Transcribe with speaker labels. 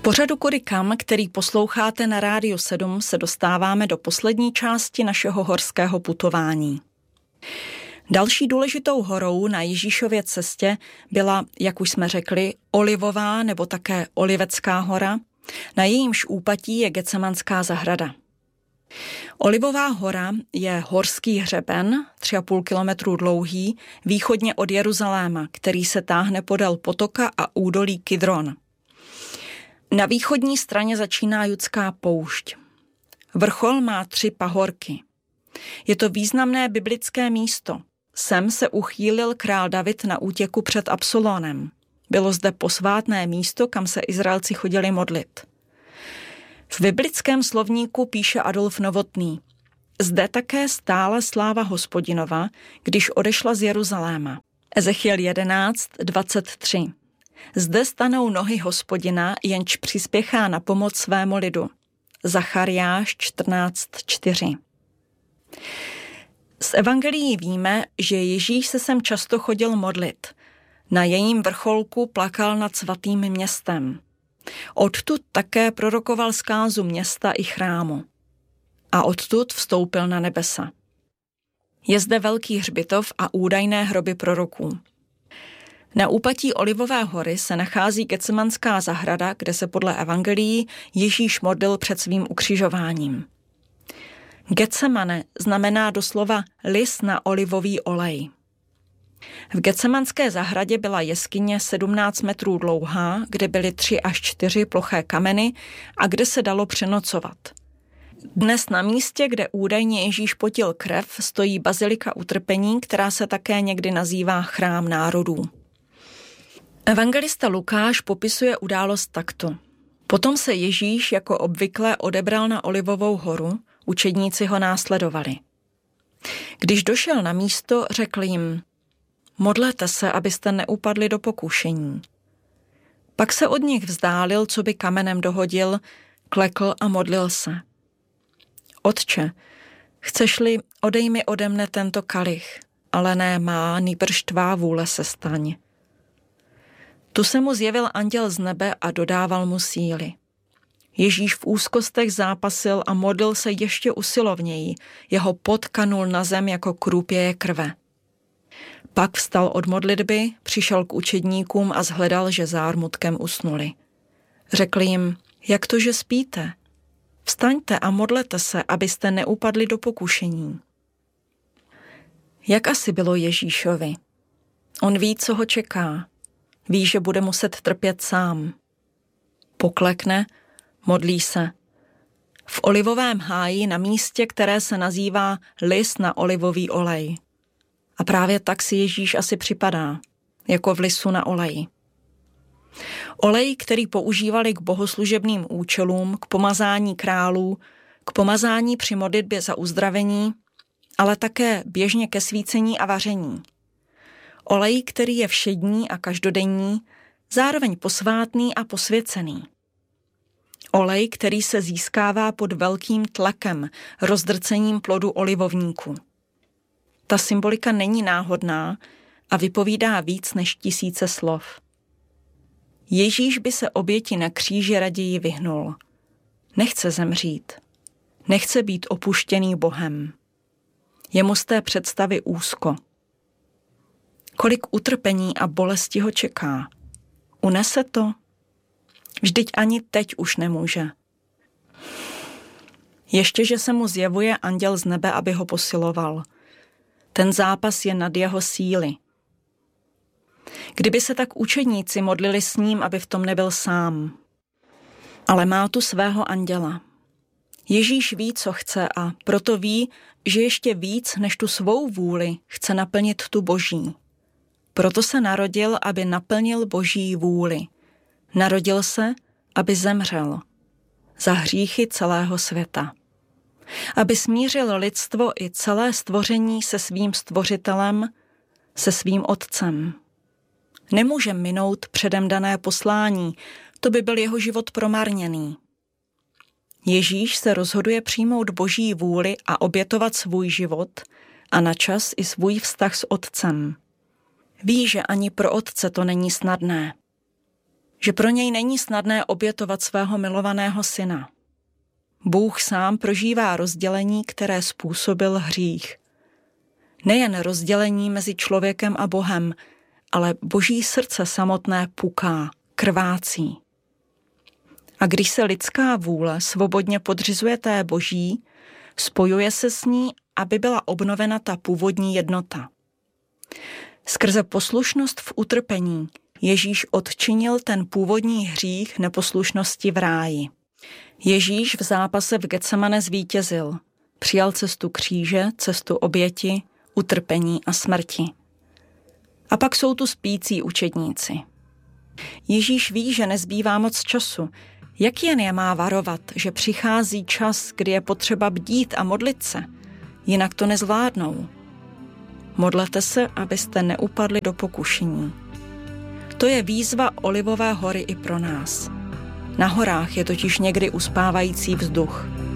Speaker 1: pořadu Kudy kam, který posloucháte na Rádiu 7, se dostáváme do poslední části našeho horského putování. Další důležitou horou na Ježíšově cestě byla, jak už jsme řekli, Olivová nebo také Olivecká hora, na jejímž úpatí je Getsemanská zahrada. Olivová hora je horský hřeben, 3,5 kilometru dlouhý, východně od Jeruzaléma, který se táhne podél potoka a údolí Kidron. Na východní straně začíná Judská poušť. Vrchol má 3 pahorky. Je to významné biblické místo. Sem se uchýlil král David na útěku před Absalonem. Bylo zde posvátné místo, kam se Izraelci chodili modlit. V biblickém slovníku píše Adolf Novotný: zde také stála sláva Hospodinova, když odešla z Jeruzaléma. Ezechiel 11:23. Zde stanou nohy Hospodina, jenž přispěchá na pomoc svému lidu. Zachariáš 14:4. Z evangelií víme, že Ježíš se sem často chodil modlit. Na jejím vrcholku plakal nad svatým městem. Odtud také prorokoval zkázu města i chrámu. A odtud vstoupil na nebesa. Je zde velký hřbitov a údajné hroby proroků. Na úpatí Olivové hory se nachází Getsemanská zahrada, kde se podle evangelií Ježíš modlil před svým ukřižováním. Getsemane znamená doslova lis na olivový olej. V Getsemanské zahradě byla jeskyně 17 metrů dlouhá, kde byly 3 až 4 ploché kameny a kde se dalo přenocovat. Dnes na místě, kde údajně Ježíš potil krev, stojí bazilika utrpení, která se také někdy nazývá chrám národů. Evangelista Lukáš popisuje událost takto. Potom se Ježíš jako obvykle odebral na Olivovou horu, učedníci ho následovali. Když došel na místo, řekl jim: modlete se, abyste neupadli do pokušení. Pak se od nich vzdálil, co by kamenem dohodil, klekl a modlil se. Otče, chceš-li, odej mi ode mne tento kalich, ale ne má, nýbrž tvá vůle se staň. Tu se mu zjevil anděl z nebe a dodával mu síly. Ježíš v úzkostech zápasil a modlil se ještě usilovněji, jeho pot kanul na zem jako krůpěje krve. Pak vstal od modlitby, přišel k učedníkům a shledal, že zármutkem usnuli. Řekl jim: jak to, že spíte? Vstaňte a modlete se, abyste neupadli do pokušení. Jak asi bylo Ježíšovi? On ví, co ho čeká. Ví, že bude muset trpět sám. Poklekne, modlí se. V olivovém háji na místě, které se nazývá lis na olivový olej. A právě tak si Ježíš asi připadá, jako v lisu na oleji. Olej, který používali k bohoslužebným účelům, k pomazání králů, k pomazání při modlitbě za uzdravení, ale také běžně ke svícení a vaření. Olej, který je všední a každodenní, zároveň posvátný a posvěcený. Olej, který se získává pod velkým tlakem, rozdrcením plodu olivovníku. Ta symbolika není náhodná a vypovídá víc než 1000 slov. Ježíš by se oběti na kříži raději vyhnul. Nechce zemřít. Nechce být opuštěný Bohem. Je mu z té představy úzko. Kolik utrpení a bolesti ho čeká. Unese to? Vždyť ani teď už nemůže. Ještě, že se mu zjevuje anděl z nebe, aby ho posiloval. Ten zápas je nad jeho síly. Kdyby se tak učedníci modlili s ním, aby v tom nebyl sám. Ale má tu svého anděla. Ježíš ví, co chce a proto ví, že ještě víc než tu svou vůli chce naplnit tu boží. Proto se narodil, aby naplnil boží vůli. Narodil se, aby zemřel za hříchy celého světa. Aby smířil lidstvo i celé stvoření se svým stvořitelem, se svým otcem. Nemůže minout předem dané poslání, to by byl jeho život promarněný. Ježíš se rozhoduje přijmout boží vůli a obětovat svůj život a načas i svůj vztah s otcem. Ví, že ani pro otce to není snadné. že pro něj není snadné obětovat svého milovaného syna. Bůh sám prožívá rozdělení, které způsobil hřích. Nejen rozdělení mezi člověkem a Bohem, ale Boží srdce samotné puká, krvácí. A když se lidská vůle svobodně podřizuje té Boží, spojuje se s ní, aby byla obnovena ta původní jednota. Skrze poslušnost v utrpení Ježíš odčinil ten původní hřích neposlušnosti v ráji. Ježíš v zápase v Getsemane zvítězil. Přijal cestu kříže, cestu oběti, utrpení a smrti. A pak jsou tu spící učedníci. Ježíš ví, že nezbývá moc času. Jak jen je má varovat, že přichází čas, kdy je potřeba bdít a modlit se, jinak to nezvládnou. Modlete se, abyste neupadli do pokušení. To je výzva Olivové hory i pro nás. Na horách je totiž někdy uspávající vzduch.